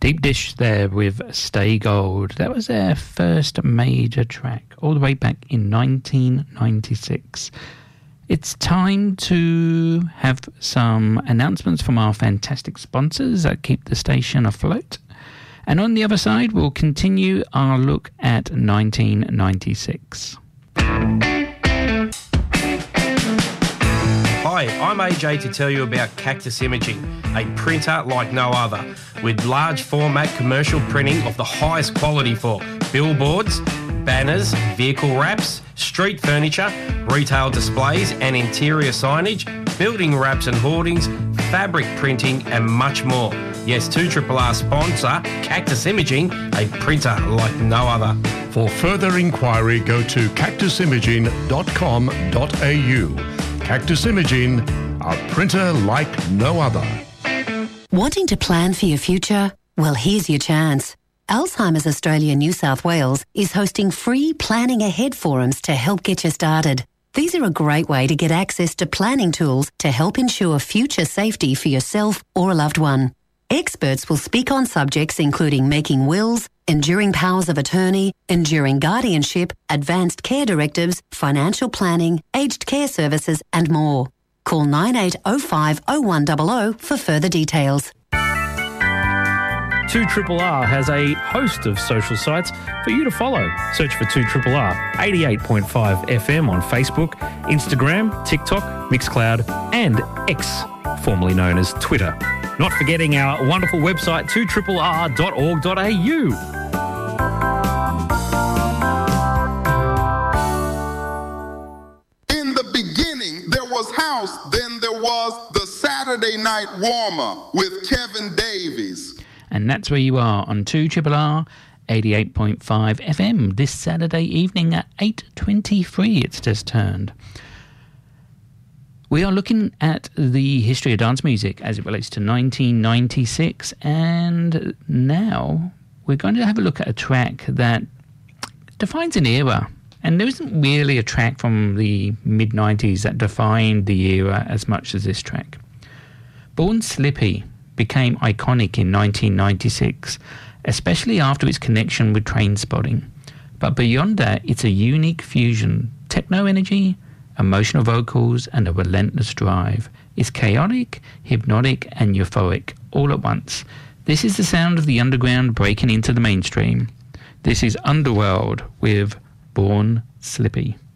Deep Dish there with Stay Gold. That was their first major track, all the way back in 1996. It's time to have some announcements from our fantastic sponsors that keep the station afloat. And on the other side, we'll continue our look at 1996. Hi, I'm AJ to tell you about Cactus Imaging, a printer like no other, with large format commercial printing of the highest quality for billboards, banners, vehicle wraps, street furniture, retail displays and interior signage, building wraps and hoardings, fabric printing and much more. Yes, 2RRR sponsor Cactus Imaging, a printer like no other. For further inquiry, go to cactusimaging.com.au. Cactus Imaging, a printer like no other. Wanting to plan for your future? Well, here's your chance. Alzheimer's Australia New South Wales is hosting free Planning Ahead forums to help get you started. These are a great way to get access to planning tools to help ensure future safety for yourself or a loved one. Experts will speak on subjects including making wills, enduring powers of attorney, enduring guardianship, advanced care directives, financial planning, aged care services and more. Call 9805 0100 for further details. 2RRR has a host of social sites for you to follow. Search for 2RRR 88.5 FM on Facebook, Instagram, TikTok, Mixcloud and X, formerly known as Twitter. Not forgetting our wonderful website 2RRR.org.au. In the beginning, there was house, then there was the Saturday Night Warmer with Kevin Davies. And that's where you are on 2RRR 88.5 FM this Saturday evening at 8:23. It's just turned. We are looking at the history of dance music as it relates to 1996, and now we're going to have a look at a track that defines an era. And there isn't really a track from the mid-90s that defined the era as much as this track. Born Slippy became iconic in 1996, especially after its connection with Trainspotting. But beyond that, it's a unique fusion. Techno energy, emotional vocals, and a relentless drive. It's chaotic, hypnotic, and euphoric all at once. This is the sound of the underground breaking into the mainstream. This is Underworld with Born Slippy.